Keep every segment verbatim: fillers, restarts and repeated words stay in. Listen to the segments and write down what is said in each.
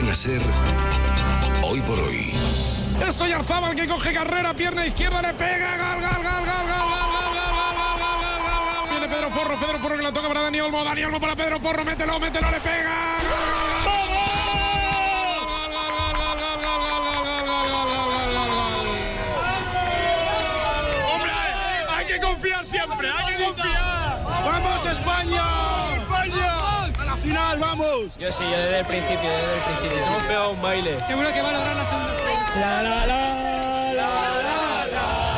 Cadena SER, hoy por hoy. Es Oyarzábal que coge carrera, pierna izquierda, le pega, gal, gal, gal, gal, gal, gal, gal, gal, gal, gal, gal, gal. Viene Pedro Porro, Pedro Porro que la toca para Dani Olmo, Dani Olmo para Pedro Porro, mételo, mételo, le pega. ¡Hombre! Hay que confiar siempre, hay que confiar. ¡Vamos España! ¡España! ¡A la final, vamos! Yo sí, yo desde el principio, desde el principio. Se hemos pegado un baile. Seguro que va a lograr la segunda. La, la, la, la, la,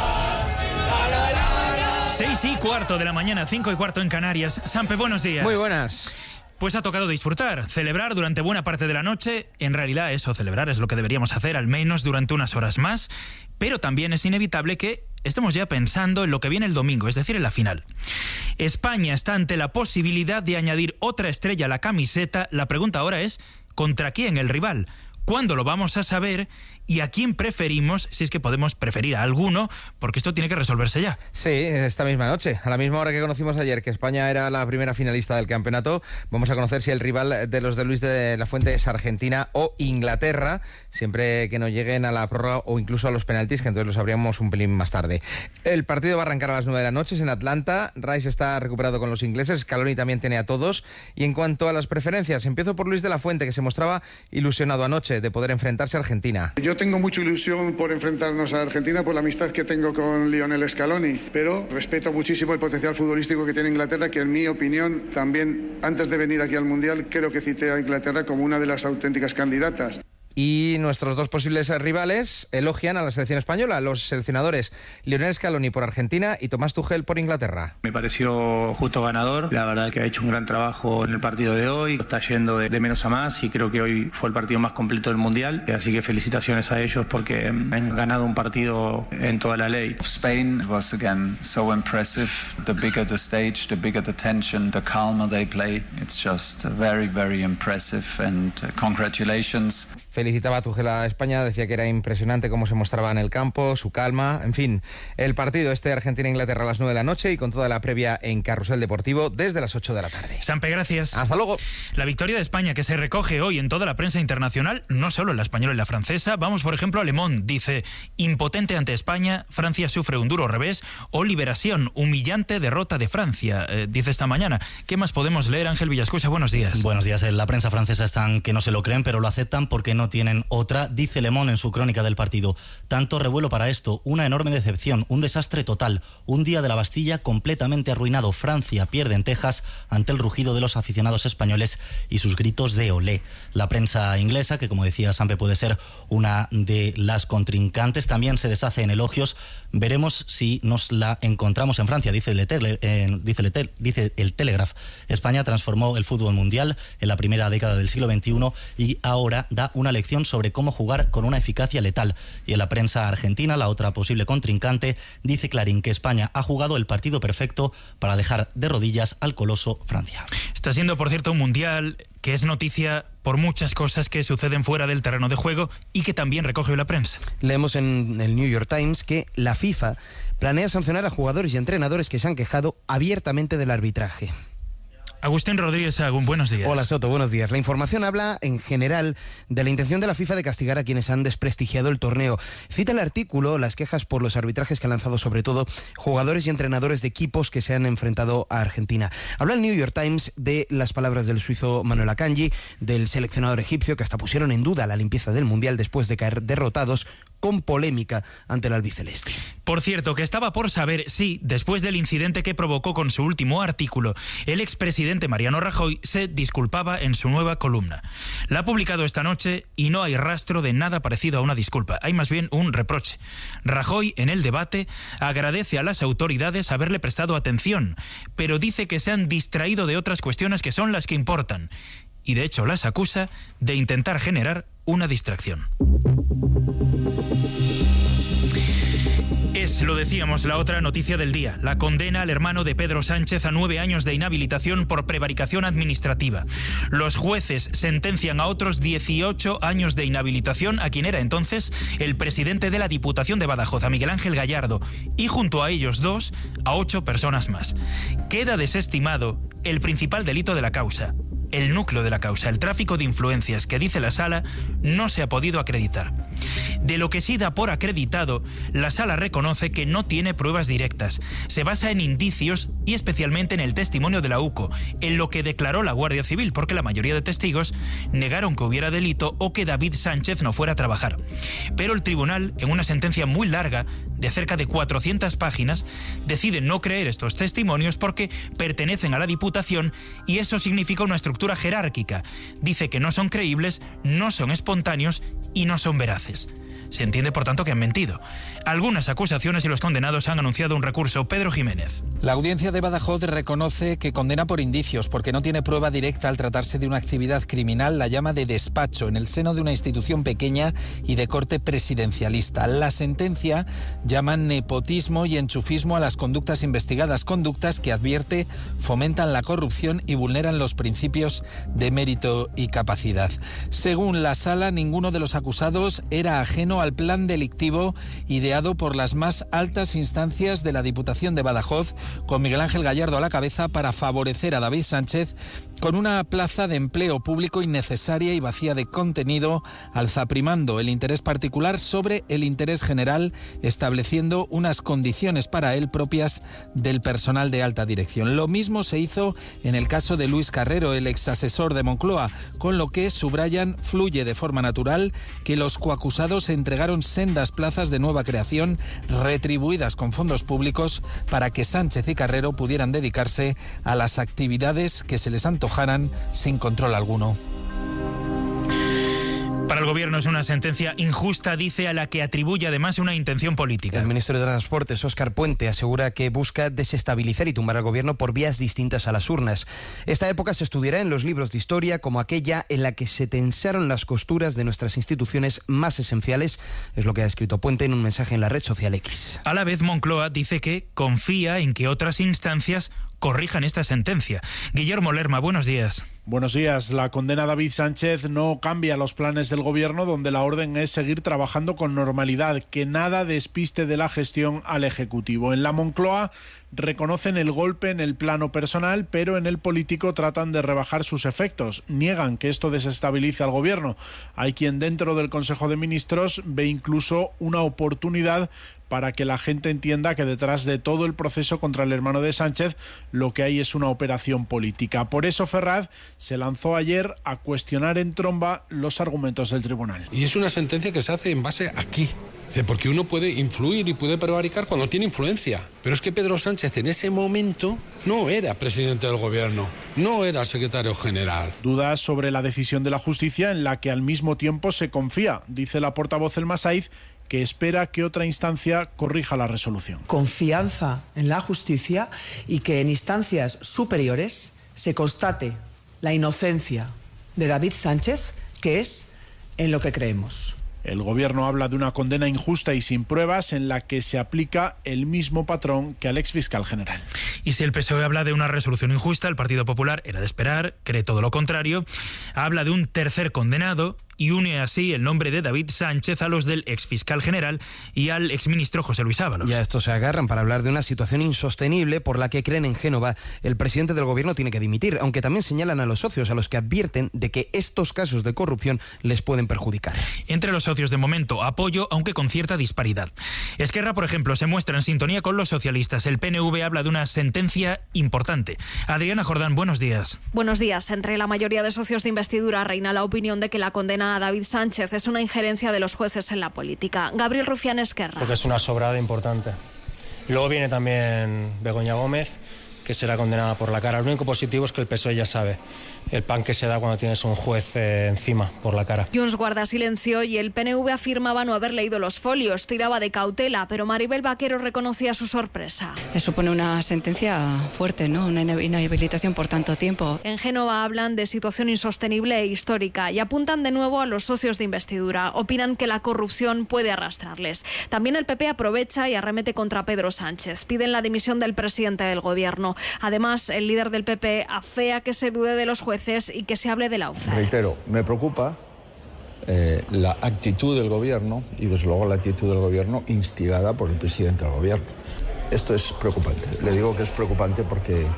la, la, la, la. Seis y cuarto de la mañana, cinco y cuarto en Canarias. Sampe, buenos días. Muy buenas. Pues ha tocado disfrutar, celebrar durante buena parte de la noche. En realidad eso, celebrar, es lo que deberíamos hacer, al menos durante unas horas más. Pero también es inevitable que estemos ya pensando en lo que viene el domingo, es decir, en la final. España está ante la posibilidad de añadir otra estrella a la camiseta. La pregunta ahora es, ¿contra quién el rival? ¿Cuándo lo vamos a saber? ¿Y a quién preferimos? Si es que podemos preferir a alguno, porque esto tiene que resolverse ya. Sí, esta misma noche. A la misma hora que conocimos ayer que España era la primera finalista del campeonato, vamos a conocer si el rival de los de Luis de la Fuente es Argentina o Inglaterra, siempre que no lleguen a la prórroga o incluso a los penaltis, que entonces lo sabríamos un pelín más tarde. El partido va a arrancar a las nueve de la noche, es en Atlanta. Rice está recuperado con los ingleses, Scaloni también tiene a todos. Y en cuanto a las preferencias, empiezo por Luis de la Fuente, que se mostraba ilusionado anoche de poder enfrentarse a Argentina. Yo tengo mucha ilusión por enfrentarnos a Argentina por la amistad que tengo con Lionel Scaloni, pero respeto muchísimo el potencial futbolístico que tiene Inglaterra, que en mi opinión también, antes de venir aquí al Mundial, creo que cité a Inglaterra como una de las auténticas candidatas. Y nuestros dos posibles rivales elogian a la selección española, los seleccionadores Lionel Scaloni por Argentina y Tomás Tuchel por Inglaterra. Me pareció justo ganador, la verdad que ha hecho un gran trabajo en el partido de hoy, está yendo de, de menos a más y creo que hoy fue el partido más completo del Mundial, así que felicitaciones a ellos porque han ganado un partido en toda la ley. Spain was again so impressive, the bigger the stage, the bigger the tension, the calmer they play, it's just very very impressive and congratulations. Felicitaba a Tuchel a España, decía que era impresionante cómo se mostraba en el campo, su calma, en fin. El partido este Argentina-Inglaterra a las nueve de la noche y con toda la previa en Carrusel Deportivo desde las ocho de la tarde. Sampe, gracias. Hasta luego. La victoria de España que se recoge hoy en toda la prensa internacional, no solo en la española y la francesa. Vamos, por ejemplo, a Le Monde, dice, impotente ante España, Francia sufre un duro revés, o Liberación, humillante derrota de Francia, eh, dice esta mañana. ¿Qué más podemos leer? Ángel Villascusa, buenos días. Buenos días. En la prensa francesa están que no se lo creen, pero lo aceptan porque no tienen otra. Dice Le Monde en su crónica del partido: tanto revuelo para esto, una enorme decepción, un desastre total, un día de la Bastilla completamente arruinado. Francia pierde en Texas ante el rugido de los aficionados españoles y sus gritos de olé. La prensa inglesa, que como decía Sampe puede ser una de las contrincantes, también se deshace en elogios. Veremos si nos la encontramos en Francia, dice el, tele, eh, dice, el tel, dice el Telegraph. España transformó el fútbol mundial en la primera década del siglo veintiuno y ahora da una lección sobre cómo jugar con una eficacia letal. Y en la prensa argentina, la otra posible contrincante, dice Clarín que España ha jugado el partido perfecto para dejar de rodillas al coloso Francia. Está siendo, por cierto, un mundial que es noticia por muchas cosas que suceden fuera del terreno de juego y que también recoge la prensa. Leemos en el New York Times que la FIFA planea sancionar a jugadores y entrenadores que se han quejado abiertamente del arbitraje. Agustín Rodríguez Sagún, buenos días. Hola Soto, buenos días. La información habla en general de la intención de la FIFA de castigar a quienes han desprestigiado el torneo. Cita el artículo las quejas por los arbitrajes que han lanzado sobre todo jugadores y entrenadores de equipos que se han enfrentado a Argentina. Habla el New York Times de las palabras del suizo Manuel Akanji, del seleccionador egipcio, que hasta pusieron en duda la limpieza del Mundial después de caer derrotados con polémica ante el albiceleste. Por cierto, que estaba por saber si, después del incidente que provocó con su último artículo, el expresidente Mariano Rajoy se disculpaba en su nueva columna. La ha publicado esta noche y no hay rastro de nada parecido a una disculpa. Hay más bien un reproche. Rajoy, en el debate, agradece a las autoridades haberle prestado atención, pero dice que se han distraído de otras cuestiones que son las que importan. Y de hecho las acusa de intentar generar una distracción. Es, lo decíamos, la otra noticia del día. La condena al hermano de Pedro Sánchez a nueve años de inhabilitación por prevaricación administrativa. Los jueces sentencian a otros dieciocho años de inhabilitación a quien era entonces el presidente de la Diputación de Badajoz, a Miguel Ángel Gallardo, y junto a ellos dos, a ocho personas más. Queda desestimado el principal delito de la causa, el núcleo de la causa, el tráfico de influencias que dice la Sala no se ha podido acreditar. De lo que sí da por acreditado, la Sala reconoce que no tiene pruebas directas. Se basa en indicios y especialmente en el testimonio de la U C O, en lo que declaró la Guardia Civil, porque la mayoría de testigos negaron que hubiera delito o que David Sánchez no fuera a trabajar. Pero el tribunal, en una sentencia muy larga, de cerca de cuatrocientas páginas, decide no creer estos testimonios porque pertenecen a la Diputación y eso significa una estructura jerárquica. Dice que no son creíbles, no son espontáneos y no son veraces. Se entiende, por tanto, que han mentido. Algunas acusaciones y los condenados han anunciado un recurso. Pedro Jiménez. La audiencia de Badajoz reconoce que condena por indicios porque no tiene prueba directa al tratarse de una actividad criminal. La llama de despacho en el seno de una institución pequeña y de corte presidencialista. La sentencia llama nepotismo y enchufismo a las conductas investigadas, conductas que advierte fomentan la corrupción y vulneran los principios de mérito y capacidad. Según la Sala, ninguno de los acusados era ajeno al plan delictivo ideado por las más altas instancias de la Diputación de Badajoz, con Miguel Ángel Gallardo a la cabeza, para favorecer a David Sánchez con una plaza de empleo público innecesaria y vacía de contenido, alzaprimando el interés particular sobre el interés general, estableciendo unas condiciones para él propias del personal de alta dirección. Lo mismo se hizo en el caso de Luis Carrero, el exasesor de Moncloa, con lo que, subrayan, fluye de forma natural que los coacusados entregaron sendas plazas de nueva creación retribuidas con fondos públicos para que Sánchez y Carrero pudieran dedicarse a las actividades que se les antojaran sin control alguno. Para el Gobierno es una sentencia injusta, dice, a la que atribuye además una intención política. El ministro de Transportes, Óscar Puente, asegura que busca desestabilizar y tumbar al Gobierno por vías distintas a las urnas. Esta época se estudiará en los libros de historia como aquella en la que se tensaron las costuras de nuestras instituciones más esenciales, es lo que ha escrito Puente en un mensaje en la red social X. A la vez, Moncloa dice que confía en que otras instancias corrijan esta sentencia. Guillermo Lerma, buenos días. Buenos días. La condena a David Sánchez no cambia los planes del Gobierno, donde la orden es seguir trabajando con normalidad, que nada despiste de la gestión al Ejecutivo. En la Moncloa reconocen el golpe en el plano personal, pero en el político tratan de rebajar sus efectos. Niegan que esto desestabilice al Gobierno. Hay quien dentro del Consejo de Ministros ve incluso una oportunidad para que la gente entienda que detrás de todo el proceso contra el hermano de Sánchez lo que hay es una operación política. Por eso Ferraz se lanzó ayer a cuestionar en tromba los argumentos del tribunal. Y es una sentencia que se hace en base aquí. Porque uno puede influir y puede prevaricar cuando tiene influencia. Pero es que Pedro Sánchez en ese momento no era presidente del Gobierno, no era secretario general. Dudas sobre la decisión de la justicia, en la que al mismo tiempo se confía, dice la portavoz Elma Saiz, que espera que otra instancia corrija la resolución. Confianza en la justicia y que en instancias superiores se constate la inocencia de David Sánchez, que es en lo que creemos. El Gobierno habla de una condena injusta y sin pruebas en la que se aplica el mismo patrón que al exfiscal general. Y si el P S O E habla de una resolución injusta, el Partido Popular, era de esperar, cree todo lo contrario, habla de un tercer condenado y une así el nombre de David Sánchez a los del exfiscal general y al exministro José Luis Ábalos. Y a esto se agarran para hablar de una situación insostenible por la que creen en Génova. El presidente del Gobierno tiene que dimitir, aunque también señalan a los socios, a los que advierten de que estos casos de corrupción les pueden perjudicar. Entre los socios, de momento, apoyo, aunque con cierta disparidad. Esquerra, por ejemplo, se muestra en sintonía con los socialistas. El P N V habla de una sentencia importante. Adriana Jordán, buenos días. Buenos días. Entre la mayoría de socios de investidura reina la opinión de que la condena a David Sánchez es una injerencia de los jueces en la política. Gabriel Rufián, Esquerra. Porque es una sobrada importante. Y luego viene también Begoña Gómez, que será condenada por la cara. Lo único positivo es que el P S O E ya sabe el pan que se da cuando tienes un juez eh, encima por la cara. Junts guarda silencio y el P N V afirmaba no haber leído los folios, tiraba de cautela, pero Maribel Vaquero reconocía su sorpresa. Supone una sentencia fuerte, ¿no? Una inhabilitación por tanto tiempo. En Génova hablan de situación insostenible e histórica y apuntan de nuevo a los socios de investidura. Opinan que la corrupción puede arrastrarles. También el P P aprovecha y arremete contra Pedro Sánchez. Piden la dimisión del presidente del Gobierno. Además, el líder del P P afea que se dude de los jueces y que se hable de la U C E. Reitero, me preocupa eh, la actitud del Gobierno y desde luego la actitud del Gobierno instigada por el presidente del Gobierno. Esto es preocupante. Le digo que es preocupante porque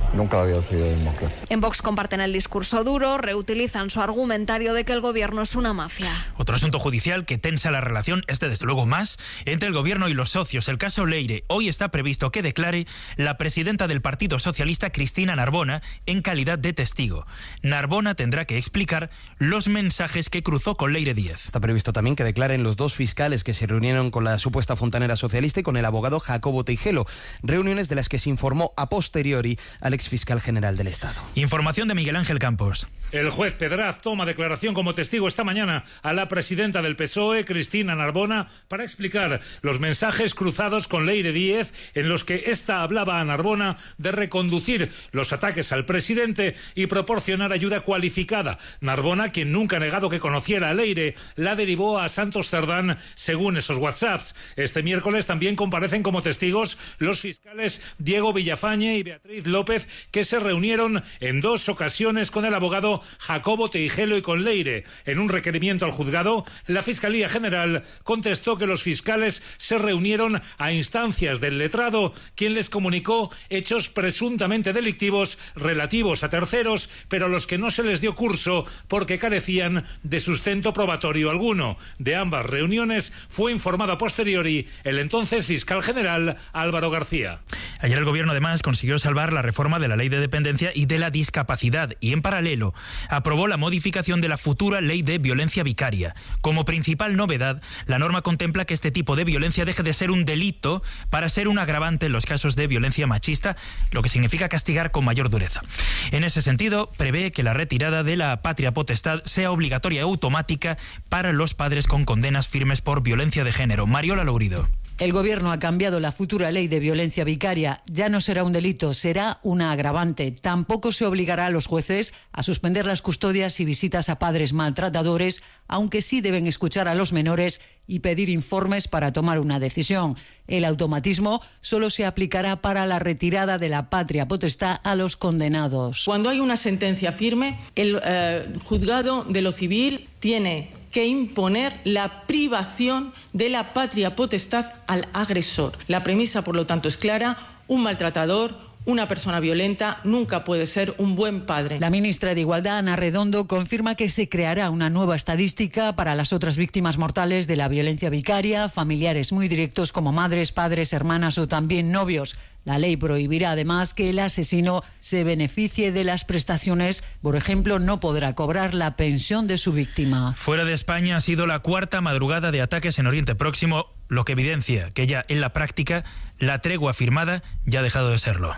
Nunca lo había oído de democracia. En Vox comparten el discurso duro, reutilizan su argumentario de que el gobierno es una mafia. Otro asunto judicial que tensa la relación, este desde luego más, entre el gobierno y los socios. El caso Leire. Hoy está previsto que declare la presidenta del Partido Socialista, Cristina Narbona, en calidad de testigo. Narbona tendrá que explicar los mensajes que cruzó con Leire Díez. Está previsto también que declaren los dos fiscales que se reunieron con la supuesta fontanera socialista y con el abogado Jacobo Teijelo, reuniones de las que se informó a posteriori al exfiscal general del Estado. Información de Miguel Ángel Campos. El juez Pedraz toma declaración como testigo esta mañana a la presidenta del P S O E, Cristina Narbona, para explicar los mensajes cruzados con Leire Díez en los que ésta hablaba a Narbona de reconducir los ataques al presidente y proporcionar ayuda cualificada. Narbona, quien nunca ha negado que conociera a Leire, la derivó a Santos Cerdán según esos WhatsApps. Este miércoles también comparecen como testigos los fiscales Diego Villafañe y Beatriz López, que se reunieron en dos ocasiones con el abogado Jacobo Teijelo y con Leire. En un requerimiento al juzgado, la Fiscalía General contestó que los fiscales se reunieron a instancias del letrado, quien les comunicó hechos presuntamente delictivos relativos a terceros, pero a los que no se les dio curso porque carecían de sustento probatorio alguno. De ambas reuniones fue informado a posteriori el entonces fiscal general Álvaro García. Ayer el gobierno además consiguió salvar la reforma de la ley de dependencia y de la discapacidad y en paralelo aprobó la modificación de la futura ley de violencia vicaria. Como principal novedad, la norma contempla que este tipo de violencia deje de ser un delito para ser un agravante en los casos de violencia machista, lo que significa castigar con mayor dureza. En ese sentido, prevé que la retirada de la patria potestad sea obligatoria y automática para los padres con condenas firmes por violencia de género. Mariola Lourido. El Gobierno ha cambiado la futura ley de violencia vicaria. Ya no será un delito, será una agravante. Tampoco se obligará a los jueces a suspender las custodias y visitas a padres maltratadores, aunque sí deben escuchar a los menores y pedir informes para tomar una decisión. El automatismo solo se aplicará para la retirada de la patria potestad a los condenados. Cuando hay una sentencia firme, el eh, juzgado de lo civil tiene que imponer la privación de la patria potestad al agresor. La premisa, por lo tanto, es clara: un maltratador, una persona violenta, nunca puede ser un buen padre. La ministra de Igualdad, Ana Redondo, confirma que se creará una nueva estadística para las otras víctimas mortales de la violencia vicaria, familiares muy directos como madres, padres, hermanas o también novios. La ley prohibirá además que el asesino se beneficie de las prestaciones. Por ejemplo, no podrá cobrar la pensión de su víctima. Fuera de España ha sido la cuarta madrugada de ataques en Oriente Próximo, lo que evidencia que ya en la práctica la tregua firmada ya ha dejado de serlo.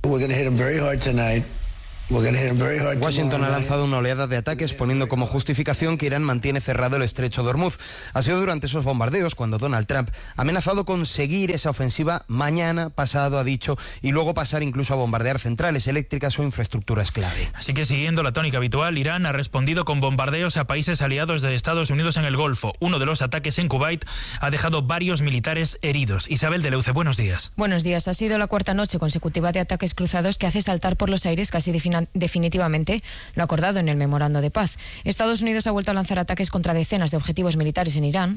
Washington ha lanzado una oleada de ataques poniendo como justificación que Irán mantiene cerrado el estrecho de Hormuz. Ha sido durante esos bombardeos cuando Donald Trump ha amenazado con seguir esa ofensiva mañana, pasado, ha dicho, y luego pasar incluso a bombardear centrales eléctricas o infraestructuras clave. Así que siguiendo la tónica habitual, Irán ha respondido con bombardeos a países aliados de Estados Unidos en el Golfo. Uno de los ataques en Kuwait ha dejado varios militares heridos. Isabel de Leuce, buenos días. Buenos días. Ha sido la cuarta noche consecutiva de ataques cruzados que hace saltar por los aires casi definitivamente definitivamente lo acordado en el memorando de paz. Estados Unidos ha vuelto a lanzar ataques contra decenas de objetivos militares en Irán,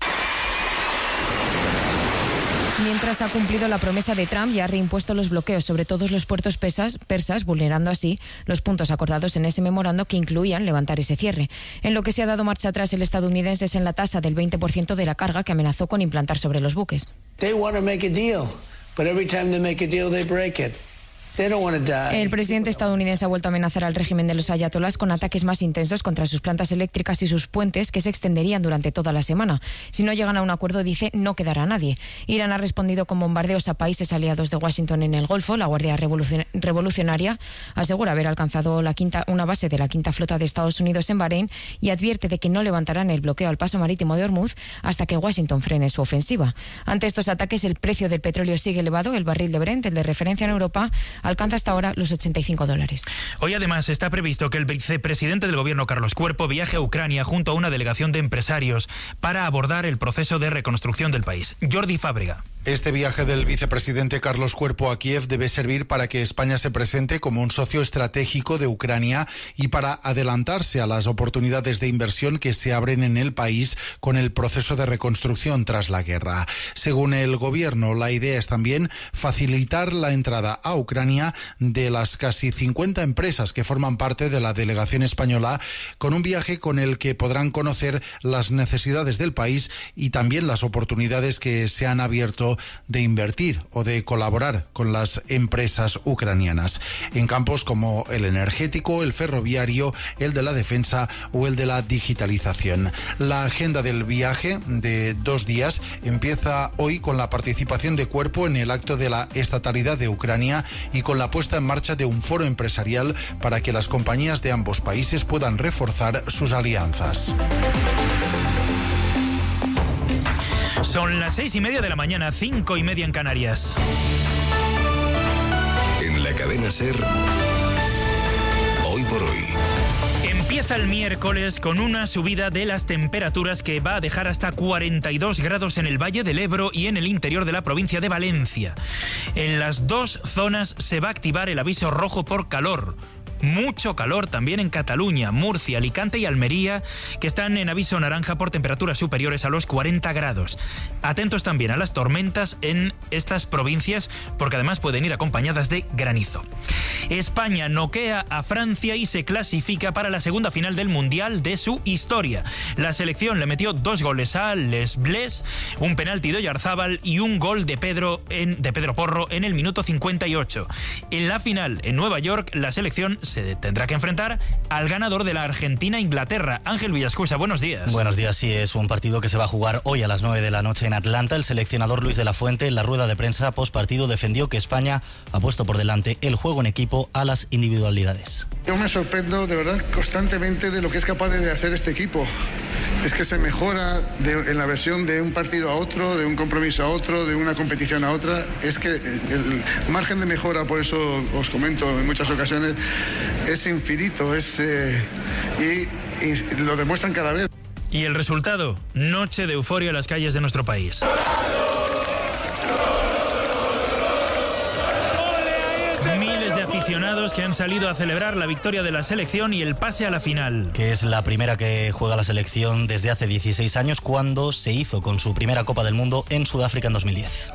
mientras ha cumplido la promesa de Trump y ha reimpuesto los bloqueos sobre todos los puertos persas, persas, vulnerando así los puntos acordados en ese memorando que incluían levantar ese cierre. En lo que se ha dado marcha atrás el estadounidense es en la tasa del veinte por ciento de la carga que amenazó con implantar sobre los buques. They want to make a deal, but every time they make a deal they break it. El presidente estadounidense ha vuelto a amenazar al régimen de los ayatolás con ataques más intensos contra sus plantas eléctricas y sus puentes que se extenderían durante toda la semana. Si no llegan a un acuerdo, dice, no quedará nadie. Irán ha respondido con bombardeos a países aliados de Washington en el Golfo. La Guardia Revolucion- Revolucionaria asegura haber alcanzado la quinta, una base de la quinta flota de Estados Unidos en Bahrein y advierte de que no levantarán el bloqueo al paso marítimo de Hormuz hasta que Washington frene su ofensiva. Ante estos ataques, el precio del petróleo sigue elevado. El barril de Brent, el de referencia en Europa, alcanza hasta ahora los ochenta y cinco dólares. Hoy además está previsto que el vicepresidente del gobierno, Carlos Cuerpo, viaje a Ucrania junto a una delegación de empresarios para abordar el proceso de reconstrucción del país. Jordi Fábrega. Este viaje del vicepresidente Carlos Cuerpo a Kiev debe servir para que España se presente como un socio estratégico de Ucrania y para adelantarse a las oportunidades de inversión que se abren en el país con el proceso de reconstrucción tras la guerra. Según el gobierno, la idea es también facilitar la entrada a Ucrania de las casi cincuenta empresas que forman parte de la delegación española, con un viaje con el que podrán conocer las necesidades del país y también las oportunidades que se han abierto de invertir o de colaborar con las empresas ucranianas en campos como el energético, el ferroviario, el de la defensa o el de la digitalización. La agenda del viaje de dos días empieza hoy con la participación de Cuerpo en el acto de la estatalidad de Ucrania y con la puesta en marcha de un foro empresarial para que las compañías de ambos países puedan reforzar sus alianzas. Son las seis y media de la mañana, cinco y media en Canarias. En la cadena SER, hoy por hoy. Empieza el miércoles con una subida de las temperaturas que va a dejar hasta cuarenta y dos grados en el Valle del Ebro y en el interior de la provincia de Valencia. En las dos zonas se va a activar el aviso rojo por calor. Mucho calor también en Cataluña, Murcia, Alicante y Almería, que están en aviso naranja por temperaturas superiores a los cuarenta grados. Atentos también a las tormentas en estas provincias, porque además pueden ir acompañadas de granizo. España noquea a Francia y se clasifica para la segunda final del Mundial de su historia. La selección le metió dos goles a Les Bleus, un penalti de Oyarzábal y un gol de Pedro, en, de Pedro Porro en el minuto cincuenta y ocho. En la final, en Nueva York, la selección se tendrá que enfrentar al ganador de la Argentina-Inglaterra. Ángel Villascusa, buenos días. Buenos días, sí, es un partido que se va a jugar hoy a las nueve de la noche en Atlanta. El seleccionador Luis de la Fuente, en la rueda de prensa postpartido, defendió que España ha puesto por delante el juego en equipo a las individualidades. Yo me sorprendo de verdad constantemente de lo que es capaz de hacer este equipo. Es que se mejora de, en la versión de un partido a otro, de un compromiso a otro, de una competición a otra. Es que el margen de mejora, por eso os comento en muchas ocasiones, es infinito, es, eh, y, y lo demuestran cada vez. Y el resultado, noche de euforia en las calles de nuestro país. Miles de aficionados que han salido a celebrar la victoria de la selección y el pase a la final. Que es la primera que juega la selección desde hace dieciséis años, cuando se hizo con su primera Copa del Mundo en Sudáfrica en dos mil diez.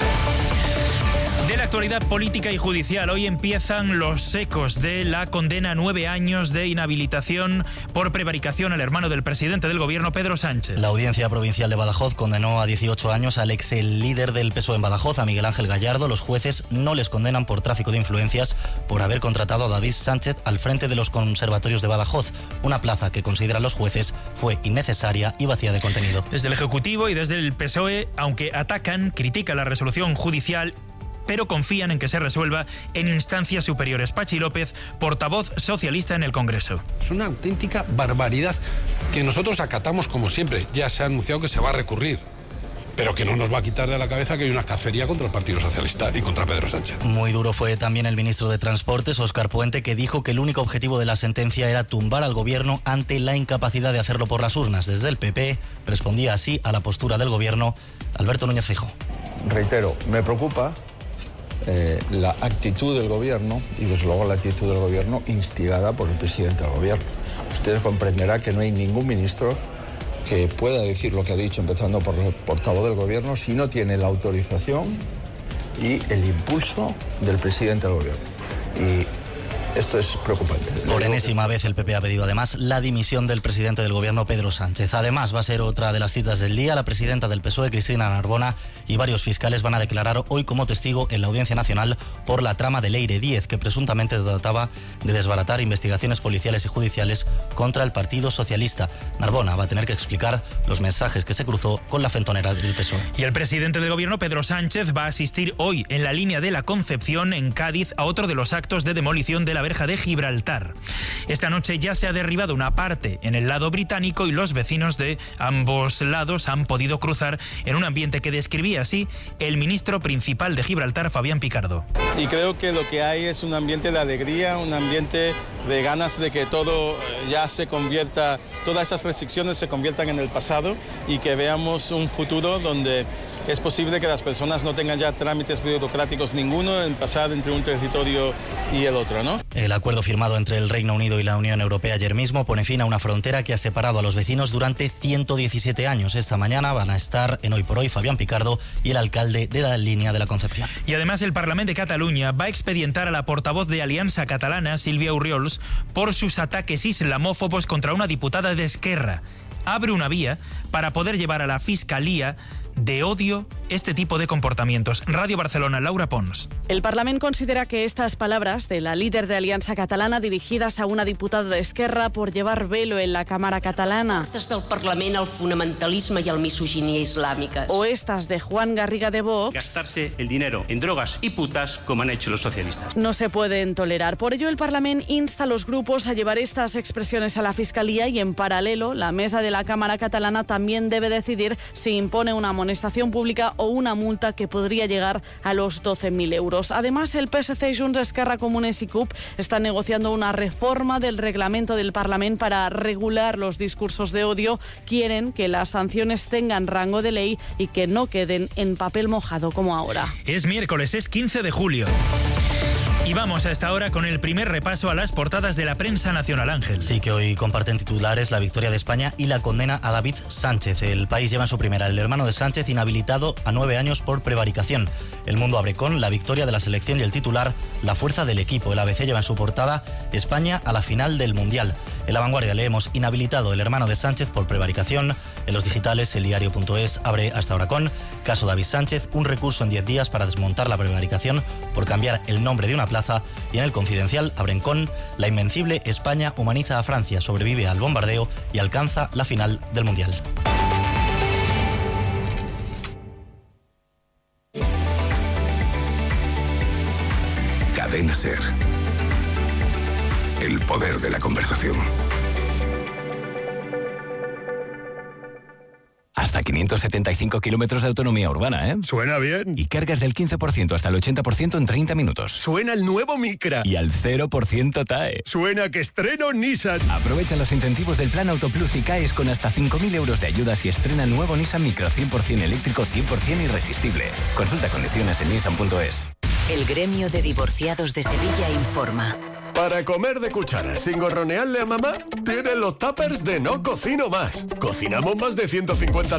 De la actualidad política y judicial, hoy empiezan los ecos de la condena a nueve años de inhabilitación por prevaricación al hermano del presidente del gobierno, Pedro Sánchez. La Audiencia Provincial de Badajoz condenó a dieciocho años al ex líder del P S O E en Badajoz, a Miguel Ángel Gallardo. Los jueces no les condenan por tráfico de influencias por haber contratado a David Sánchez al frente de los conservatorios de Badajoz, una plaza que consideran los jueces fue innecesaria y vacía de contenido. Desde el Ejecutivo y desde el P S O E, aunque atacan, critican la resolución judicial, pero confían en que se resuelva en instancias superiores. Pachi López, portavoz socialista en el Congreso. Es una auténtica barbaridad que nosotros acatamos como siempre. Ya se ha anunciado que se va a recurrir, pero que no nos va a quitar de la cabeza que hay una cacería contra el Partido Socialista y contra Pedro Sánchez. Muy duro fue también el ministro de Transportes, Óscar Puente, que dijo que el único objetivo de la sentencia era tumbar al gobierno ante la incapacidad de hacerlo por las urnas. Desde el P P respondía así a la postura del gobierno Alberto Núñez Feijóo. Reitero, me preocupa Eh, la actitud del gobierno y desde luego la actitud del gobierno instigada por el presidente del gobierno. Ustedes comprenderán que no hay ningún ministro que pueda decir lo que ha dicho, empezando por el portavoz del gobierno, si no tiene la autorización y el impulso del presidente del gobierno. Y esto es preocupante. Por enésima vez el P P ha pedido además la dimisión del presidente del gobierno, Pedro Sánchez. Además va a ser otra de las citas del día. La presidenta del P S O E, Cristina Narbona, y varios fiscales van a declarar hoy como testigo en la Audiencia Nacional por la trama de Leire Díez, que presuntamente trataba de desbaratar investigaciones policiales y judiciales contra el Partido Socialista. Narbona va a tener que explicar los mensajes que se cruzó con la fentonera del P S O E. Y el presidente del gobierno, Pedro Sánchez, va a asistir hoy en la línea de la Concepción, en Cádiz, a otro de los actos de demolición de la verja de Gibraltar. Esta noche ya se ha derribado una parte en el lado británico y los vecinos de ambos lados han podido cruzar en un ambiente que describía así el ministro principal de Gibraltar, Fabián Picardo. Y creo que lo que hay es un ambiente de alegría, un ambiente de ganas de que todo ya se convierta, todas esas restricciones se conviertan en el pasado y que veamos un futuro donde es posible que las personas no tengan ya trámites burocráticos ninguno en pasar entre un territorio y el otro, ¿no? El acuerdo firmado entre el Reino Unido y la Unión Europea ayer mismo pone fin a una frontera que ha separado a los vecinos durante ciento diecisiete años. Esta mañana van a estar en Hoy por Hoy Fabián Picardo y el alcalde de la línea de la Concepción. Y además el Parlamento de Cataluña va a expedientar a la portavoz de Alianza Catalana, Sílvia Orriols, por sus ataques islamófobos contra una diputada de Esquerra. Abre una vía para poder llevar a la Fiscalía de odio este tipo de comportamientos. Radio Barcelona, Laura Pons. El Parlament considera que estas palabras de la líder de Aliança Catalana dirigidas a una diputada de Esquerra por llevar velo en la Cámara Catalana del Parlament al fonamentalisme y al misoginia islámicas o estas de Juan Garriga de Vox gastarse el dinero en drogas y putas como han hecho los socialistas. No se pueden tolerar. Por ello el Parlament insta a los grupos a llevar estas expresiones a la Fiscalía y en paralelo la mesa de la Cámara Catalana también debe decidir si impone una amonestación pública o una multa que podría llegar a los doce mil euros. Además, el P S C, Junts, Esquerra, Comunes y C U P están negociando una reforma del reglamento del Parlament para regular los discursos de odio. Quieren que las sanciones tengan rango de ley y que no queden en papel mojado como ahora. Es miércoles, es quince de julio. Y vamos a esta hora con el primer repaso a las portadas de la prensa nacional, Ángel. Sí, que hoy comparten titulares la victoria de España y la condena a David Sánchez. El País lleva en su primera el hermano de Sánchez inhabilitado a nueve años por prevaricación. El Mundo abre con la victoria de la selección y el titular la fuerza del equipo. El A B C lleva en su portada España a la final del Mundial. En La Vanguardia leemos inhabilitado el hermano de Sánchez por prevaricación. En los digitales el diario punto es abre hasta ahora con caso David Sánchez, un recurso en diez días para desmontar la prevaricación por cambiar el nombre de una plaza. Y en el Confidencial abren con la invencible España humaniza a Francia, sobrevive al bombardeo y alcanza la final del Mundial. Cadena SER. El poder de la conversación. Hasta quinientos setenta y cinco kilómetros de autonomía urbana, ¿eh? Suena bien. Y cargas del quince por ciento hasta el ochenta por ciento en treinta minutos. Suena el nuevo Micra. Y al cero por ciento T A E. Suena que estreno Nissan. Aprovecha los incentivos del Plan Auto Plus y caes con hasta cinco mil euros de ayudas y estrena nuevo Nissan Micra cien por ciento eléctrico, cien por ciento irresistible. Consulta condiciones en nissan punto es. El gremio de divorciados de Sevilla informa. Para comer de cuchara sin gorronearle a mamá, tienen los tuppers de No Cocino Más. Cocinamos más de ciento cincuenta